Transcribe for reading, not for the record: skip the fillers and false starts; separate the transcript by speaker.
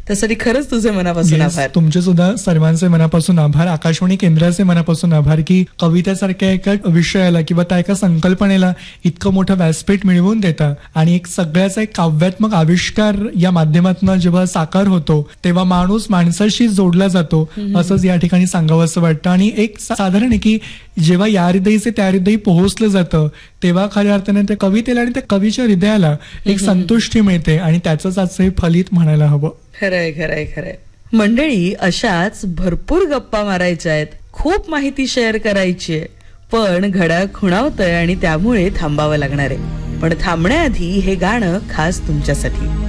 Speaker 1: त्यासाठी खरंच तुझे मनापासून आभार.
Speaker 2: तुमचे सुद्धा सर्वांचे मनापासून आभार. आकाशवाणी केंद्राचे मनापासून आभार की कवितेसारख्या एका विषयाला किंवा त्या एका संकल्पनेला इतकं मोठं व्यासपीठ मिळवून देता आणि एक सगळ्याचा एक काव्यात्मक आविष्कार या माध्यमातून जेव्हा साकार होतो तेव्हा माणूस माणसाशी जोडला जातो असंच या ठिकाणी सांगावं असं वाटतं. आणि एक साधारण आहे की जेव्हा या हृदयीचे त्या हृदयी पोहोचलं जातं तेव्हा खऱ्या अर्थाने त्या कवितेला आणि त्या कवीच्या हृदयाला एक संतुष्टी मिळते आणि त्याचंच आज हे फलित म्हणायला हवं.
Speaker 1: खरंय खरंय खरंय. मंडळी, अशाच भरपूर गप्पा मारायच्या आहेत, खूप माहिती शेअर करायची आहे, पण घड्याळ खुणावतंय आणि त्यामुळे थांबावं लागणार आहे. पण थांबण्याआधी हे गाणं खास तुमच्यासाठी.